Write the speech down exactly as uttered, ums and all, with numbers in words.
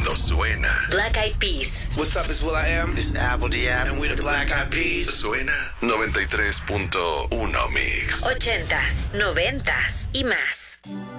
cuando suena. Black Eyed Peas. What's up, it's Will I Am. It's Apple D F. And we're the Black Eyed Peas. Suena noventa y tres punto uno Mix. Ochentas, noventas y más.